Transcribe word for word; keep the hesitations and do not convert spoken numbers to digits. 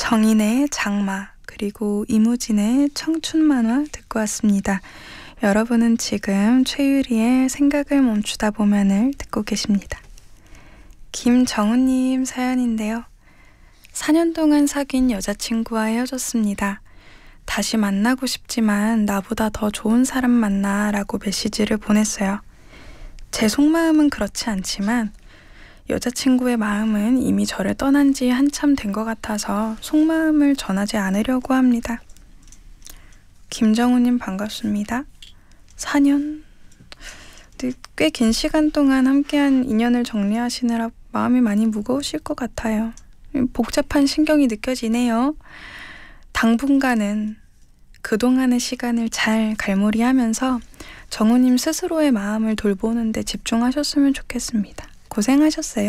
정인의 장마, 그리고 이무진의 청춘 만화 듣고 왔습니다. 여러분은 지금 최유리의 생각을 멈추다 보면을 듣고 계십니다. 김정우님 사연인데요. 사 년 동안 사귄 여자친구와 헤어졌습니다. 다시 만나고 싶지만 나보다 더 좋은 사람 만나 라고 메시지를 보냈어요. 제 속마음은 그렇지 않지만 여자친구의 마음은 이미 저를 떠난 지 한참 된 것 같아서 속마음을 전하지 않으려고 합니다. 김정우님 반갑습니다. 사 년? 꽤 긴 시간 동안 함께한 인연을 정리하시느라 마음이 많이 무거우실 것 같아요. 복잡한 신경이 느껴지네요. 당분간은 그동안의 시간을 잘 갈무리하면서 정우님 스스로의 마음을 돌보는 데 집중하셨으면 좋겠습니다. 고생하셨어요.